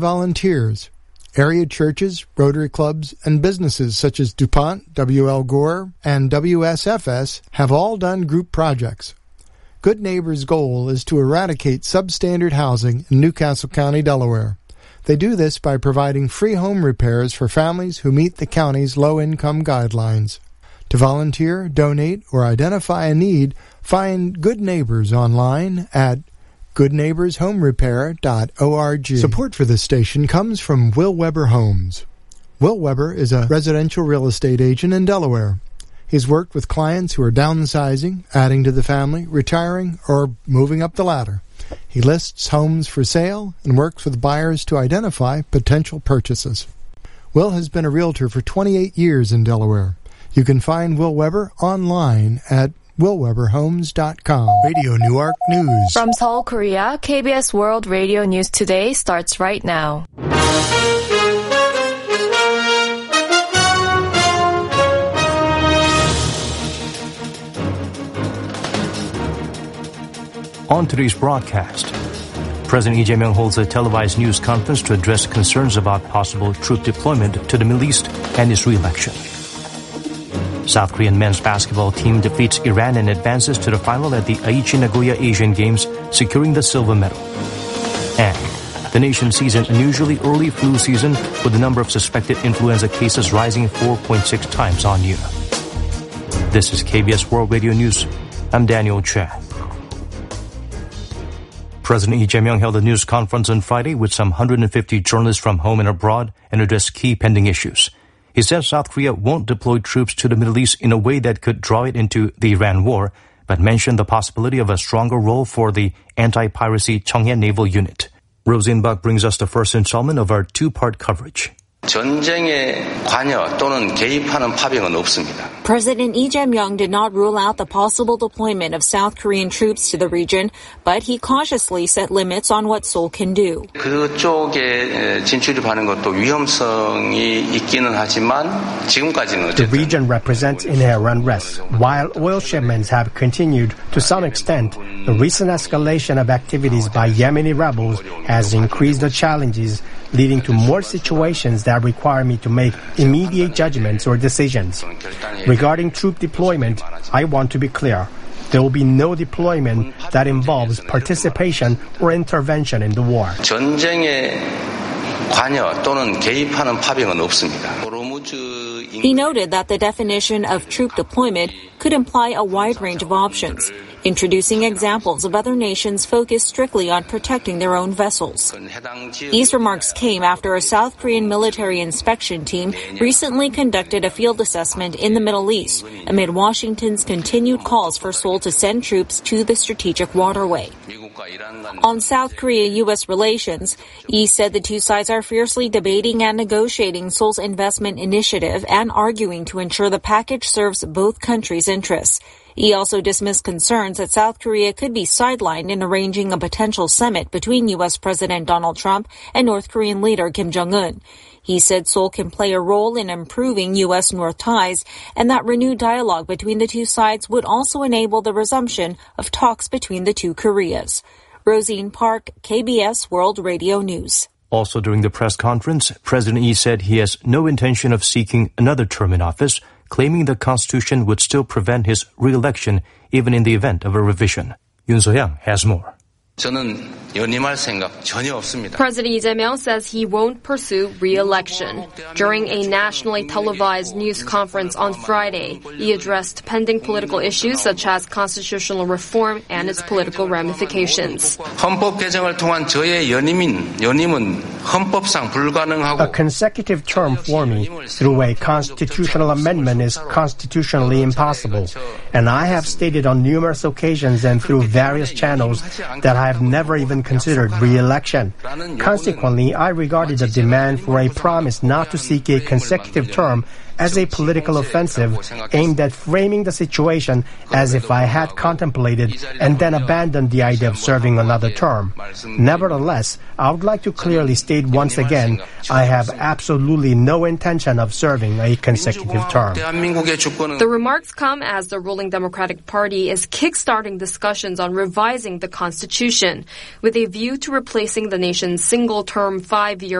Volunteers. Area churches, Rotary clubs, and businesses such as DuPont, W.L. Gore, and WSFS have all done group projects. Good Neighbors' goal is to eradicate substandard housing in Newcastle County, Delaware. They do this by providing free home repairs for families who meet the county's low-income guidelines. To volunteer, donate, or identify a need, find Good Neighbors online at goodneighborshomerepair.org. Support for this station comes from Will Weber Homes. Will Weber is a residential real estate agent in Delaware. He's worked with clients who are downsizing, adding to the family, retiring, or moving up the ladder. He lists homes for sale and works with buyers to identify potential purchases. Will has been a realtor for 28 years in Delaware. You can find Will Weber online at willweberhomes.com. Radio Newark News. From Seoul, Korea, KBS World Radio News Today starts right now. On today's broadcast, President Lee Jae-myung holds a televised news conference to address concerns about possible troop deployment to the Middle East and his re-election. South Korean men's basketball team defeats Iran and advances to the final at the Aichi Nagoya Asian Games, securing the silver medal. And the nation sees an unusually early flu season, with the number of suspected influenza cases rising 4.6 times on year. This is KBS World Radio News. I'm Daniel Chen. President Lee Jae-myung held a news conference on Friday with some 150 journalists from home and abroad and addressed key pending issues. He said South Korea won't deploy troops to the Middle East in a way that could draw it into the Iran war, but mentioned the possibility of a stronger role for the anti-piracy Cheonghae Naval Unit. Rosine Buck brings us the first installment of our two-part coverage. 전쟁에 관여 또는 개입하는 파병은 없습니다. President Lee Jae-myung did not rule out the possible deployment of South Korean troops to the region, but he cautiously set limits on what Seoul can do. 그쪽에 진출입하는 것도 위험성이 있기는 하지만 지금까지는 The region represents inherent risks. While oil shipments have continued to some extent, the recent escalation of activities by Yemeni rebels has increased the challenges, leading to more situations that require me to make immediate judgments or decisions. Regarding troop deployment, I want to be clear. There will be no deployment that involves participation or intervention in the war. 전쟁에 관여 또는 개입하는 파병은 없습니다. He noted that the definition of troop deployment could imply a wide range of options, introducing examples of other nations focused strictly on protecting their own vessels. These remarks came after a South Korean military inspection team recently conducted a field assessment in the Middle East amid Washington's continued calls for Seoul to send troops to the strategic waterway. On South Korea-U.S. relations, Lee said the two sides are fiercely debating and negotiating Seoul's investment initiative and arguing to ensure the package serves both countries' interests. He also dismissed concerns that South Korea could be sidelined in arranging a potential summit between U.S. President Donald Trump and North Korean leader Kim Jong-un. He said Seoul can play a role in improving U.S.-North ties and that renewed dialogue between the two sides would also enable the resumption of talks between the two Koreas. Rosine Park, KBS World Radio News. Also during the press conference, President Lee said he has no intention of seeking another term in office, claiming the Constitution would still prevent his re-election even in the event of a revision. Yoon So-young has more. 저는 연임할 생각 전혀 없습니다. President Lee Jae-myung says he won't pursue re-election. During a nationally televised news conference on Friday, he addressed pending political issues such as constitutional reform and its political ramifications. 헌법 개정을 통한 저의 연임은 헌법상 불가능하고 A consecutive term for me through a constitutional amendment is constitutionally impossible, and I have stated on numerous occasions and through various channels that I have never even considered re-election. Consequently, I regarded the demand for a promise not to seek a consecutive term as a political offensive aimed at framing the situation as if I had contemplated and then abandoned the idea of serving another term. Nevertheless, I would like to clearly state once again, I have absolutely no intention of serving a consecutive term. The remarks come as the ruling Democratic Party is kickstarting discussions on revising the Constitution with a view to replacing the nation's single-term 5-year